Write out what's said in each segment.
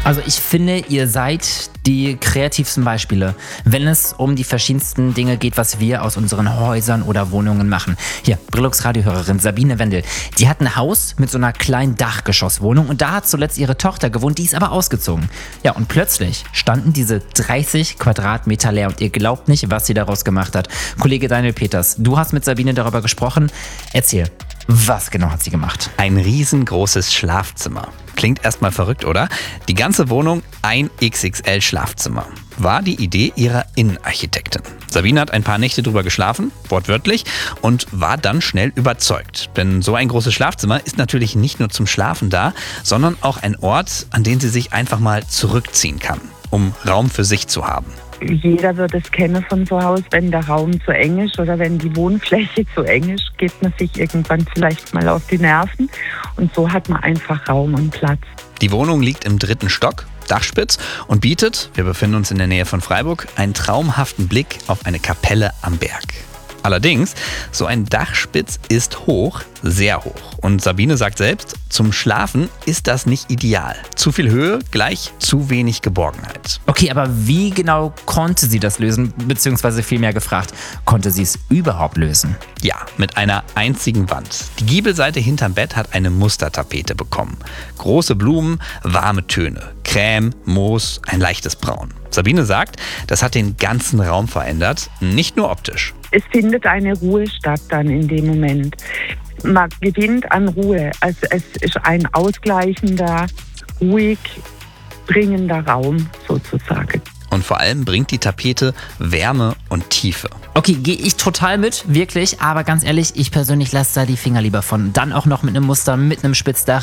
Also ich finde, ihr seid die kreativsten Beispiele, wenn es um die verschiedensten Dinge geht, was wir aus unseren Häusern oder Wohnungen machen. Hier, Brillux-Radiohörerin Sabine Wendel, die hat ein Haus mit so einer kleinen Dachgeschosswohnung und da hat zuletzt ihre Tochter gewohnt, die ist aber ausgezogen. Ja, und plötzlich standen diese 30 Quadratmeter leer und ihr glaubt nicht, was sie daraus gemacht hat. Kollege Daniel Peters, du hast mit Sabine darüber gesprochen. Erzähl, was genau hat sie gemacht? Ein riesengroßes Schlafzimmer. Klingt erstmal verrückt, oder? Die ganze Wohnung ein XXL-Schlafzimmer. War die Idee ihrer Innenarchitektin. Sabine hat ein paar Nächte drüber geschlafen, wortwörtlich, und war dann schnell überzeugt. Denn so ein großes Schlafzimmer ist natürlich nicht nur zum Schlafen da, sondern auch ein Ort, an den sie sich einfach mal zurückziehen kann, um Raum für sich zu haben. Jeder wird es kennen von zu Hause, wenn der Raum zu eng ist oder wenn die Wohnfläche zu eng ist, geht man sich irgendwann vielleicht mal auf die Nerven. Und so hat man einfach Raum und Platz. Die Wohnung liegt im 3. Stock, dachspitz, und bietet, wir befinden uns in der Nähe von Freiburg, einen traumhaften Blick auf eine Kapelle am Berg. Allerdings, so ein Dachspitz ist hoch, sehr hoch. Und Sabine sagt selbst, zum Schlafen ist das nicht ideal. Zu viel Höhe gleich zu wenig Geborgenheit. Okay, aber wie genau konnte sie das lösen? Beziehungsweise vielmehr gefragt, konnte sie es überhaupt lösen? Ja, mit einer einzigen Wand. Die Giebelseite hinterm Bett hat eine Mustertapete bekommen. Große Blumen, warme Töne, Creme, Moos, ein leichtes Braun. Sabine sagt, das hat den ganzen Raum verändert, nicht nur optisch. Es findet eine Ruhe statt dann in dem Moment. Man gewinnt an Ruhe. Also es ist ein ausgleichender, ruhig bringender Raum sozusagen. Und vor allem bringt die Tapete Wärme und Tiefe. Okay, gehe ich total mit, wirklich. Aber ganz ehrlich, ich persönlich lasse da die Finger lieber von. Dann auch noch mit einem Muster, mit einem Spitzdach.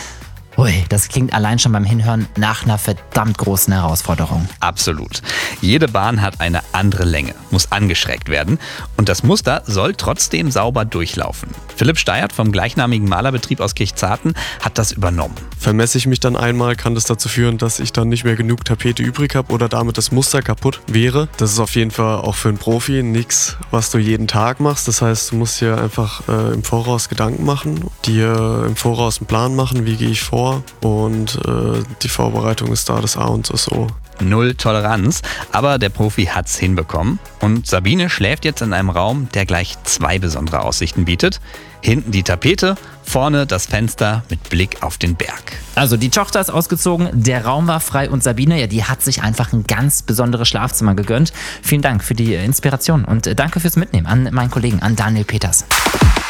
Ui, das klingt allein schon beim Hinhören nach einer verdammt großen Herausforderung. Absolut. Jede Bahn hat eine andere Länge, muss angeschrägt werden und das Muster soll trotzdem sauber durchlaufen. Philipp Steyert vom gleichnamigen Malerbetrieb aus Kirchzarten hat das übernommen. Vermesse ich mich dann einmal, kann das dazu führen, dass ich dann nicht mehr genug Tapete übrig habe oder damit das Muster kaputt wäre. Das ist auf jeden Fall auch für einen Profi nichts, was du jeden Tag machst. Das heißt, du musst dir einfach im Voraus Gedanken machen, dir im Voraus einen Plan machen, wie gehe ich vor. Und die Vorbereitung ist da das A und das O. Null Toleranz, aber der Profi hat's hinbekommen. Und Sabine schläft jetzt in einem Raum, der gleich 2 besondere Aussichten bietet. Hinten die Tapete, vorne das Fenster mit Blick auf den Berg. Also die Tochter ist ausgezogen, der Raum war frei und Sabine, ja, die hat sich einfach ein ganz besonderes Schlafzimmer gegönnt. Vielen Dank für die Inspiration und danke fürs Mitnehmen an meinen Kollegen, an Daniel Peters.